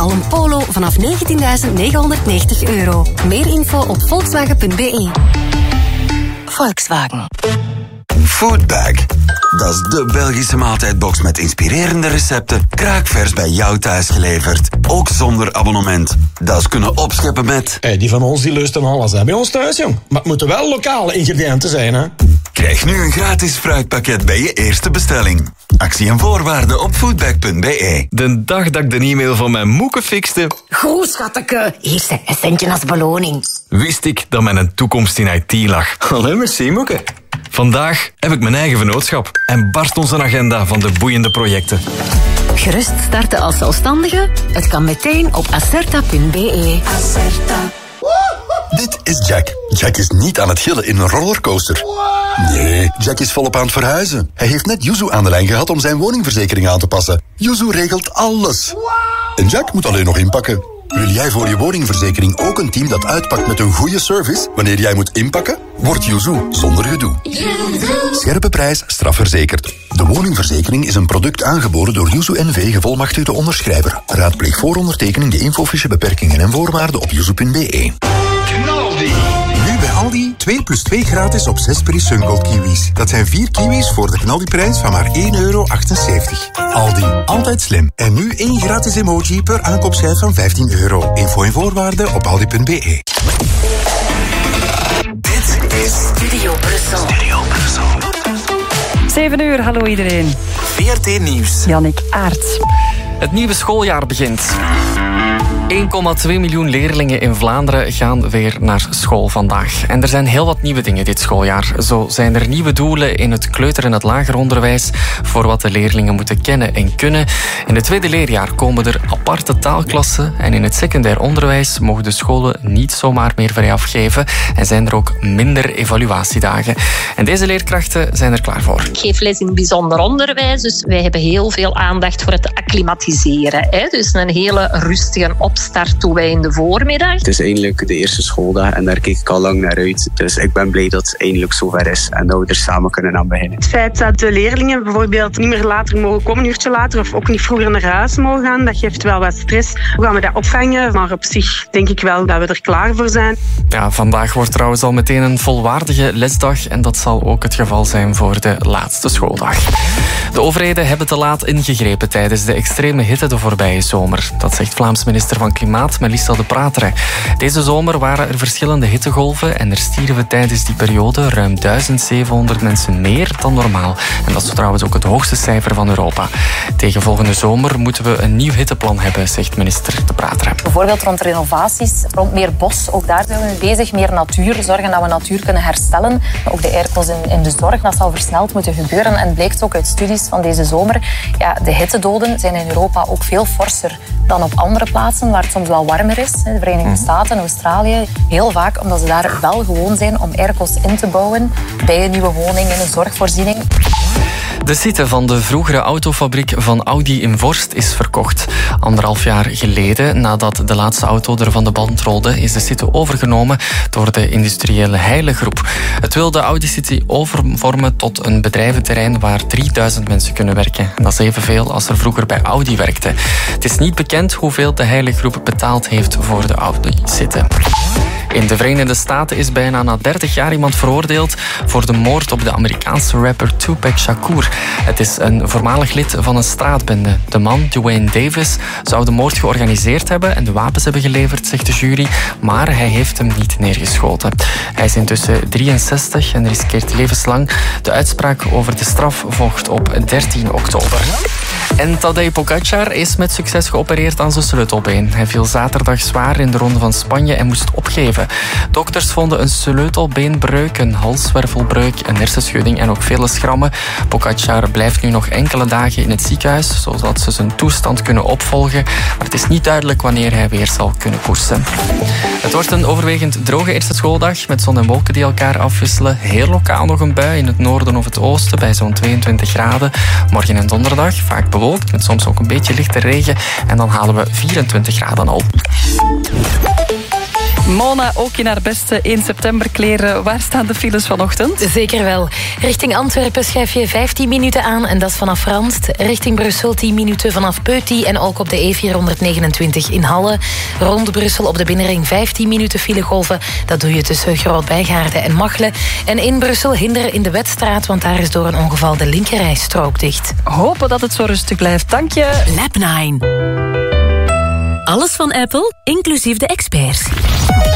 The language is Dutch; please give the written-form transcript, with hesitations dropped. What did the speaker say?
Al een Polo vanaf €19.990. Meer info op volkswagen.be. Volkswagen. Foodbag. Dat is de Belgische maaltijdbox met inspirerende recepten, kraakvers bij jou thuis geleverd. Ook zonder abonnement. Dat is kunnen opscheppen met... Die van ons die lusten alles hè, bij ons thuis, jong. Maar het moeten wel lokale ingrediënten zijn, hè. Krijg nu een gratis fruitpakket bij je eerste bestelling. Actie en voorwaarden op foodbag.be. De dag dat ik de e-mail van mijn moeke fixte... Goed, schateke. Hier, een centje als beloning. Wist ik dat mijn toekomst in IT lag. Allee, merci, moeke. Vandaag heb ik mijn eigen vennootschap en barst onze agenda van de boeiende projecten. Gerust starten als zelfstandige? Het kan meteen op acerta.be. Acerta. Dit is Jack. Jack is niet aan het gillen in een rollercoaster. Nee, Jack is volop aan het verhuizen. Hij heeft net Yuzu aan de lijn gehad om zijn woningverzekering aan te passen. Yuzu regelt alles. En Jack moet alleen nog inpakken. Wil jij voor je woningverzekering ook een team dat uitpakt met een goede service wanneer jij moet inpakken? Word Yuzu zonder gedoe. Scherpe prijs, strafverzekerd. De woningverzekering is een product aangeboden door Yuzu NV, gevolmachtigde onderschrijver. Raadpleeg voor ondertekening de infofiche beperkingen en voorwaarden op yuzu.be. Nu bij Aldi 2 plus 2 gratis op 6 Peri Sungold kiwis. Dat zijn 4 kiwis voor de knaldiprijs van maar €1,78. Aldi, altijd slim. En nu 1 gratis emoji per aankoopschijf van €15. Info en voorwaarden op aldi.be. Dit is Studio Brussel. 7 uur, hallo iedereen. VRT Nieuws. Jannik Aerts. Het nieuwe schooljaar begint. 1,2 miljoen leerlingen in Vlaanderen gaan weer naar school vandaag. En er zijn heel wat nieuwe dingen dit schooljaar. Zo zijn er nieuwe doelen in het kleuter- en het lager onderwijs voor wat de leerlingen moeten kennen en kunnen. In het tweede leerjaar komen er aparte taalklassen en in het secundair onderwijs mogen de scholen niet zomaar meer vrij afgeven en zijn er ook minder evaluatiedagen. En deze leerkrachten zijn er klaar voor. Ik geef les in bijzonder onderwijs, dus wij hebben heel veel aandacht voor het acclimatiseren. Dus een hele rustige opstart doen wij in de voormiddag. Het is eindelijk de eerste schooldag en daar kijk ik al lang naar uit. Dus ik ben blij dat het eindelijk zover is en dat we er samen kunnen aan beginnen. Het feit dat de leerlingen bijvoorbeeld niet meer later mogen komen, een uurtje later, of ook niet vroeger naar huis mogen gaan, dat geeft wel wat stress. Hoe gaan we dat opvangen? Maar op zich denk ik wel dat we er klaar voor zijn. Ja, vandaag wordt trouwens al meteen een volwaardige lesdag en dat zal ook het geval zijn voor de laatste schooldag. De overheden hebben te laat ingegrepen tijdens de extreme hitte de voorbije zomer. Dat zegt Vlaams minister van Klimaat Melissa De Pratere. Deze zomer waren er verschillende hittegolven en er stierven tijdens die periode ruim 1700 mensen meer dan normaal. En dat is trouwens ook het hoogste cijfer van Europa. Tegen volgende zomer moeten we een nieuw hitteplan hebben, zegt minister De Pratere. Bijvoorbeeld rond renovaties, rond meer bos. Ook daar zijn we mee bezig. Meer natuur, zorgen dat we natuur kunnen herstellen. Ook de airco's in de zorg, dat zal versneld moeten gebeuren. En blijkt ook uit studies van deze zomer, ja, de hittedoden zijn in Europa ook veel forser dan op andere plaatsen waar het soms wel warmer is. De Verenigde Staten, Australië. Heel vaak omdat ze daar wel gewoon zijn om airco's in te bouwen bij een nieuwe woning, in een zorgvoorziening. De site van de vroegere autofabriek van Audi in Vorst is verkocht. 1,5 jaar geleden, nadat de laatste auto er van de band rolde, is de site overgenomen door de industriële Heile Groep. Het wil de Audi City overvormen tot een bedrijventerrein waar 3000 mensen kunnen werken. Dat is evenveel als er vroeger bij Audi werkte. Het is niet bekend hoeveel de Heile Groep betaald heeft voor de Audi City. In de Verenigde Staten is bijna na 30 jaar iemand veroordeeld voor de moord op de Amerikaanse rapper Tupac Shakur. Het is een voormalig lid van een straatbende. De man, Dwayne Davis, zou de moord georganiseerd hebben en de wapens hebben geleverd, zegt de jury, maar hij heeft hem niet neergeschoten. Hij is intussen 63 en riskeert levenslang. De uitspraak over de straf volgt op 13 oktober. En Tadej Pogačar is met succes geopereerd aan zijn sleutelbeen. Hij viel zaterdag zwaar in de Ronde van Spanje en moest opgeven. Dokters vonden een sleutelbeenbreuk, een halswervelbreuk, een hersenschudding en ook vele schrammen. Pogačar blijft nu nog enkele dagen in het ziekenhuis, zodat ze zijn toestand kunnen opvolgen. Maar het is niet duidelijk wanneer hij weer zal kunnen koersen. Het wordt een overwegend droge eerste schooldag met zon en wolken die elkaar afwisselen. Heel lokaal nog een bui in het noorden of het oosten bij zo'n 22 graden. Morgen en donderdag vaak bewolkt met soms ook een beetje lichte regen. En dan halen we 24 graden al. Mona, ook in haar beste 1 september kleren. Waar staan de files vanochtend? Zeker wel. Richting Antwerpen schuif je 15 minuten aan en dat is vanaf Ranst. Richting Brussel 10 minuten vanaf Peuty en ook op de E429 in Halle. Rond Brussel op de binnenring 15 minuten filegolven. Dat doe je tussen Groot-Bijgaarden en Machelen. En in Brussel hinderen in de Wetstraat, want daar is door een ongeval de linkerrijstrook dicht. Hopen dat het zo rustig blijft. Dank je. Lab 9. Alles van Apple, inclusief de experts.